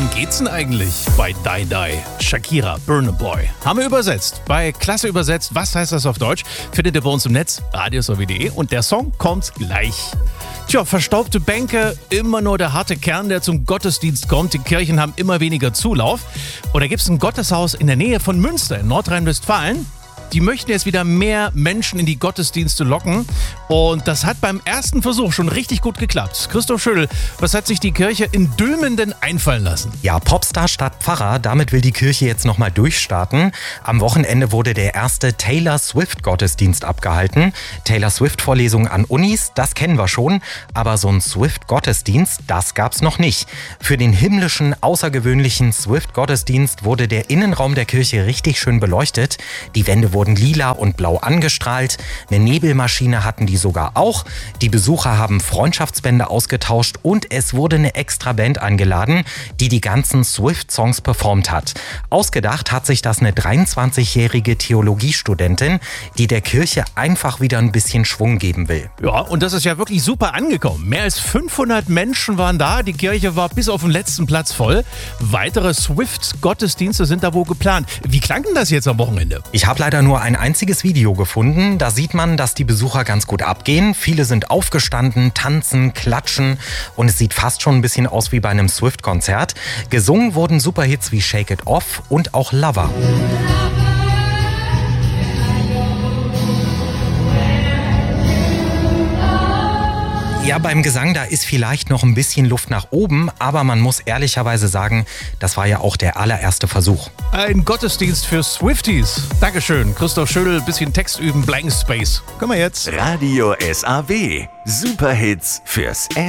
geht's denn eigentlich bei Die Die? Shakira, Burna Boy. Haben wir übersetzt. Bei Klasse übersetzt. Was heißt das auf Deutsch? Findet ihr bei uns im Netz, radiosw.de. Und der Song kommt gleich. Tja, verstaubte Bänke, immer nur der harte Kern, der zum Gottesdienst kommt. Die Kirchen haben immer weniger Zulauf. Oder gibt es ein Gotteshaus in der Nähe von Münster in Nordrhein-Westfalen? Die möchten jetzt wieder mehr Menschen in die Gottesdienste locken. Und das hat beim ersten Versuch schon richtig gut geklappt. Christoph Schüttel, was hat sich die Kirche in Dülmenden einfallen lassen? Ja, Popstar statt Pfarrer, damit will die Kirche jetzt nochmal durchstarten. Am Wochenende wurde der erste Taylor Swift-Gottesdienst abgehalten. Taylor Swift-Vorlesungen an Unis, das kennen wir schon. Aber so ein Swift-Gottesdienst, das gab's noch nicht. Für den himmlischen, außergewöhnlichen Swift-Gottesdienst wurde der Innenraum der Kirche richtig schön beleuchtet. Die Wände wurden lila und blau angestrahlt. Eine Nebelmaschine hatten die sogar auch. Die Besucher haben Freundschaftsbände ausgetauscht und es wurde eine extra Band eingeladen, die ganzen Swift-Songs performt hat. Ausgedacht hat sich das eine 23-jährige Theologiestudentin, die der Kirche einfach wieder ein bisschen Schwung geben will. Ja, und das ist ja wirklich super angekommen. Mehr als 500 Menschen waren da. Die Kirche war bis auf den letzten Platz voll. Weitere Swift-Gottesdienste sind da wohl geplant. Wie klang denn das jetzt am Wochenende? Ich habe leider nur ein einziges Video gefunden. Da sieht man, dass die Besucher ganz gut abgehen. Viele sind aufgestanden, tanzen, klatschen und es sieht fast schon ein bisschen aus wie bei einem Swift-Konzert. Gesungen wurden Superhits wie Shake It Off und auch Lover. Ja, beim Gesang, da ist vielleicht noch ein bisschen Luft nach oben, aber man muss ehrlicherweise sagen, das war ja auch der allererste Versuch. Ein Gottesdienst für Swifties. Dankeschön, Christoph Schüttel. Bisschen Text üben, Blank Space. Können wir jetzt? Radio SAW. Superhits fürs